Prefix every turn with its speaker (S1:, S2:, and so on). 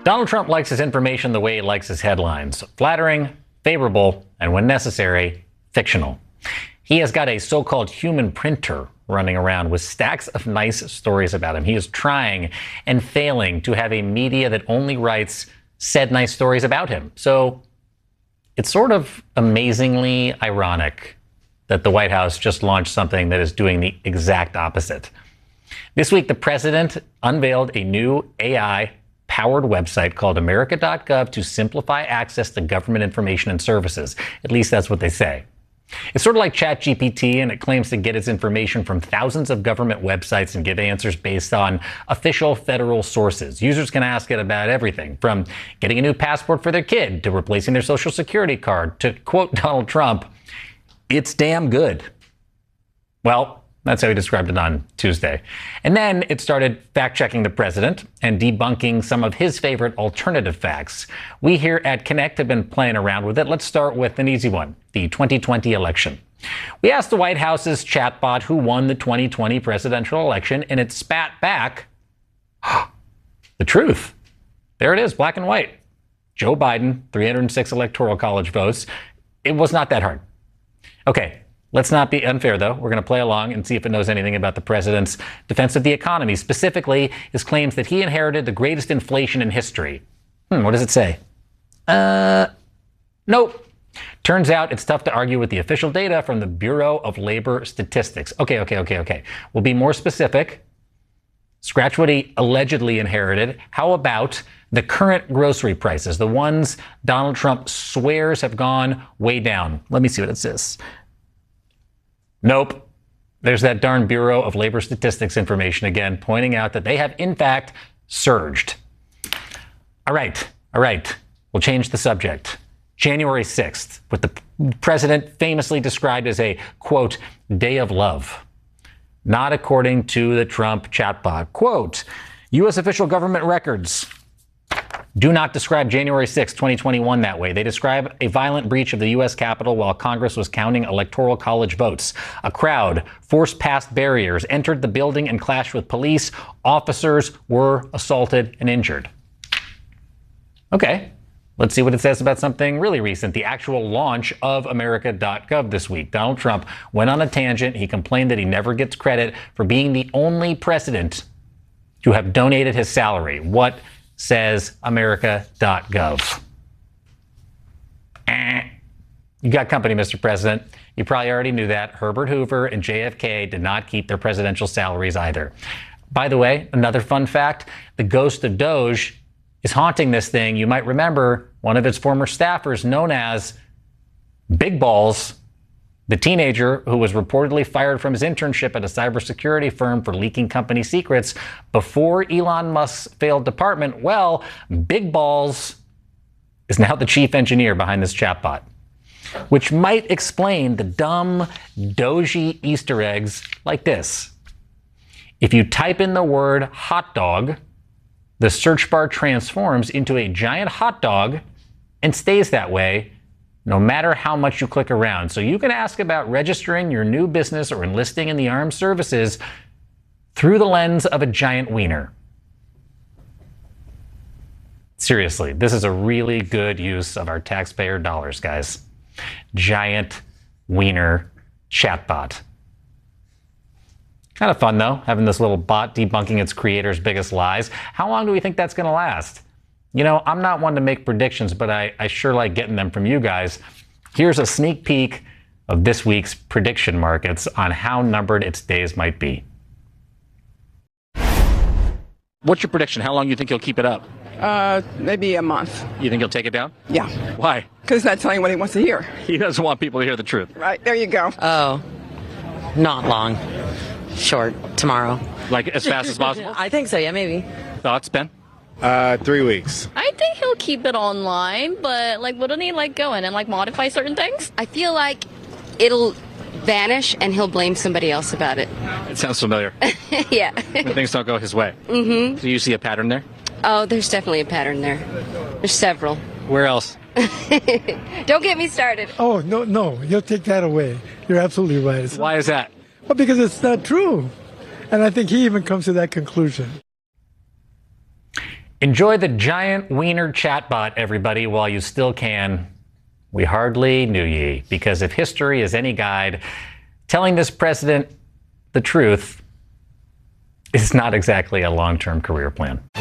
S1: Donald Trump likes his information the way he likes his headlines: flattering, favorable, and when necessary, fictional. He has got a so-called human printer running around with stacks of nice stories about him. He is trying and failing to have a media that only writes said nice stories about him. So it's sort of amazingly ironic that the White House just launched something that is doing the exact opposite. This week, the president unveiled a new AI-powered website called America.gov to simplify access to government information and services. At least that's what they say. It's sort of like ChatGPT, and it claims to get its information from thousands of government websites and give answers based on official federal sources. Users can ask it about everything from getting a new passport for their kid to replacing their social security card. To quote Donald Trump, "It's damn good." Well, that's how he described it on Tuesday. And then it started fact-checking the president and debunking some of his favorite alternative facts. We here at Connect have been playing around with it. Let's start with an easy one: the 2020 election. We asked the White House's chatbot who won the 2020 presidential election, and it spat back the truth. There it is, black and white. Joe Biden, 306 Electoral College votes. It was not that hard. Okay. Let's not be unfair, though. We're going to play along and see if it knows anything about the president's defense of the economy, specifically his claims that he inherited the greatest inflation in history. What does it say? Nope. Turns out it's tough to argue with the official data from the Bureau of Labor Statistics. Okay. We'll be more specific. Scratch what he allegedly inherited. How about the current grocery prices, the ones Donald Trump swears have gone way down? Let me see what it says. Nope. There's that darn Bureau of Labor Statistics information again, pointing out that they have, in fact, surged. All right. We'll change the subject. January 6th, what the president famously described as a, quote, day of love. Not according to the Trump chatbot. Quote, U.S. official government records do not describe January 6, 2021 that way. They describe a violent breach of the U.S. Capitol while Congress was counting Electoral College votes. A crowd forced past barriers, entered the building and clashed with police. Officers were assaulted and injured. Okay, let's see what it says about something really recent, the actual launch of America.gov this week. Donald Trump went on a tangent. He complained that he never gets credit for being the only president to have donated his salary. What says America.gov? You got company, Mr. President. You probably already knew that. Herbert Hoover and JFK did not keep their presidential salaries either. By the way, another fun fact, the ghost of Doge is haunting this thing. You might remember one of its former staffers known as Big Balls, the teenager who was reportedly fired from his internship at a cybersecurity firm for leaking company secrets before Elon Musk's failed department. Well, Big Balls is now the chief engineer behind this chatbot, which might explain the dumb Doji Easter eggs like this. If you type in the word hot dog, the search bar transforms into a giant hot dog and stays that way no matter how much you click around. So you can ask about registering your new business or enlisting in the armed services through the lens of a giant wiener. Seriously, this is a really good use of our taxpayer dollars, guys. Giant wiener chatbot. Kind of fun, though, having this little bot debunking its creator's biggest lies. How long do we think that's going to last? You know, I'm not one to make predictions, but I sure like getting them from you guys. Here's a sneak peek of this week's prediction markets on how numbered its days might be. What's your prediction? How long do you think you'll keep it up?
S2: Maybe a month.
S1: You think he'll take it down?
S2: Yeah.
S1: Why?
S2: Because he's not telling what he wants to hear.
S1: He doesn't want people to hear the truth.
S2: Right, there you go.
S3: Oh, not long. Short. Tomorrow.
S1: Like as fast as possible?
S3: I think so, yeah, maybe.
S1: Thoughts, Ben?
S4: 3 weeks.
S5: I think he'll keep it online, but wouldn't he go in and modify certain things?
S6: I feel like it'll vanish and he'll blame somebody else about it.
S1: It sounds familiar.
S6: Yeah.
S1: When things don't go his way.
S6: Mm-hmm.
S1: Do you see a pattern there?
S6: Oh, there's definitely a pattern there. There's several.
S1: Where else?
S6: Don't get me started.
S7: Oh, no, you'll take that away. You're absolutely right.
S1: Why is that?
S7: Well, because it's not true. And I think he even comes to that conclusion.
S1: Enjoy the giant wiener chatbot, everybody, while you still can. We hardly knew ye, because if history is any guide, telling this president the truth is not exactly a long-term career plan.